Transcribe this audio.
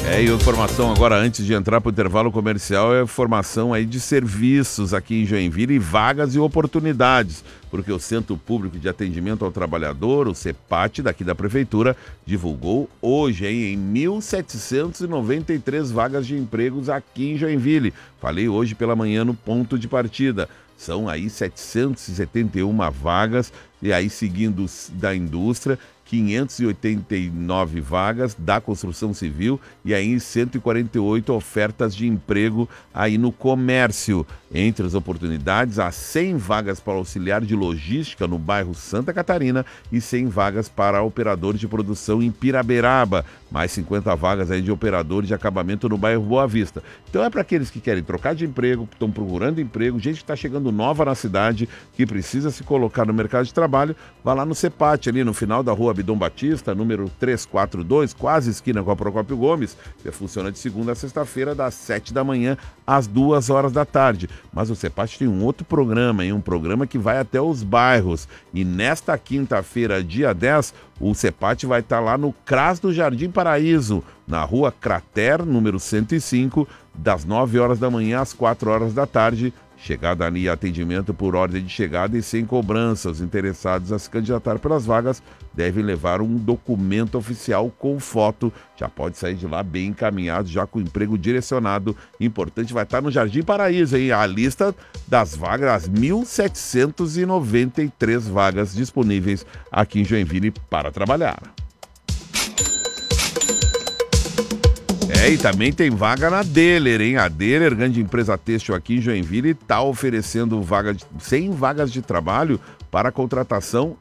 E a informação agora, antes de entrar para o intervalo comercial, é informação aí de serviços aqui em Joinville e vagas e oportunidades, porque o Centro Público de Atendimento ao Trabalhador, o CEPAT, daqui da Prefeitura, divulgou hoje em 1.793 vagas de empregos aqui em Joinville. Falei hoje pela manhã no ponto de partida. São aí 771 vagas, e aí seguindo da indústria, 589 vagas da construção civil e aí 148 ofertas de emprego aí no comércio. Entre as oportunidades, há 100 vagas para auxiliar de logística no bairro Santa Catarina e 100 vagas para operador de produção em Piraberaba, mais 50 vagas aí de operador de acabamento no bairro Boa Vista. Então é para aqueles que querem trocar de emprego, estão procurando emprego, gente que está chegando nova na cidade, que precisa se colocar no mercado de trabalho, vá lá no CEPAT, ali no final da rua Abdon Batista, número 342, quase esquina com a Procópio Gomes, que funciona de segunda a sexta-feira, das 7 da manhã às 2 horas da tarde. Mas o CEPAT tem um outro programa, um programa que vai até os bairros. E nesta quinta-feira, dia 10, o CEPAT vai estar lá no CRAS do Jardim Paraíso, na rua Crater, número 105, das 9 horas da manhã às 4 horas da tarde. Chegada ali, atendimento por ordem de chegada e sem cobrança. Os interessados a se candidatar pelas vagas devem levar um documento oficial com foto. Já pode sair de lá bem encaminhado, já com o emprego direcionado. Importante, vai estar no Jardim Paraíso, hein? A lista das vagas, as 1.793 vagas disponíveis aqui em Joinville para trabalhar. E também tem vaga na Deller, hein? A Deller, grande empresa têxtil aqui em Joinville, está oferecendo 100 vagas de trabalho para contratação